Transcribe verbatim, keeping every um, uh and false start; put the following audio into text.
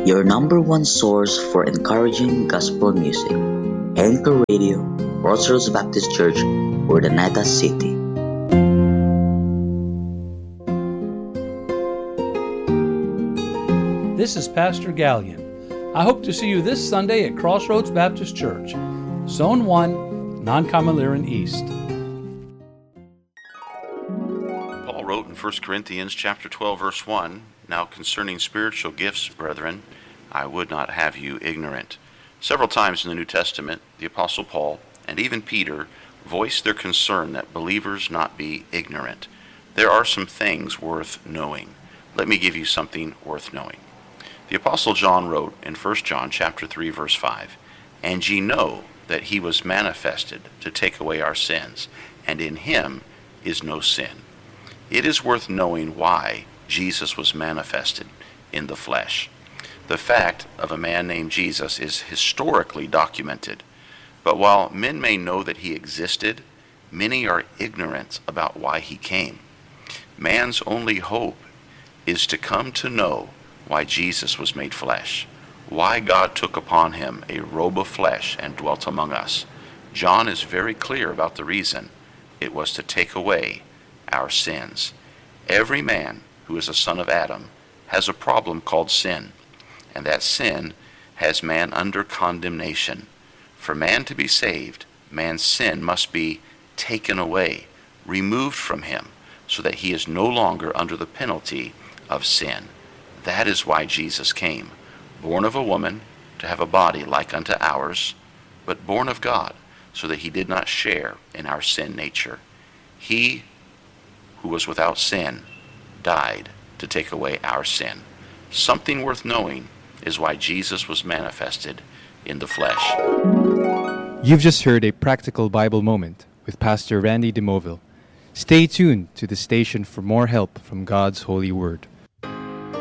your number one source for encouraging gospel music. Anchor Radio, Crossroads Baptist Church, Urdaneta City. This is Pastor Gallion. I hope to see you this Sunday at Crossroads Baptist Church, Zone one, Non-Camaliran East. Paul wrote in First Corinthians chapter twelve, verse one, "Now concerning spiritual gifts, brethren, I would not have you ignorant." Several times in the New Testament, the Apostle Paul and even Peter voiced their concern that believers not be ignorant. There are some things worth knowing. Let me give you something worth knowing. The Apostle John wrote in First John chapter three, verse five, "And ye know that he was manifested to take away our sins, and in him is no sin." It is worth knowing why Jesus was manifested in the flesh. The fact of a man named Jesus is historically documented, but while men may know that he existed, many are ignorant about why he came. Man's only hope is to come to know why Jesus was made flesh, why God took upon him a robe of flesh and dwelt among us. John is very clear about the reason. It was to take away our sins. Every man who is a son of Adam has a problem called sin, and that sin has man under condemnation. For man to be saved, man's sin must be taken away, removed from him, so that he is no longer under the penalty of sin. That is why Jesus came, born of a woman, to have a body like unto ours, but born of God, so that he did not share in our sin nature. He who was without sin died to take away our sin. Something worth knowing is why Jesus was manifested in the flesh. You've just heard a practical Bible moment with Pastor Randy DeMoville. Stay tuned to the station for more help from God's holy word.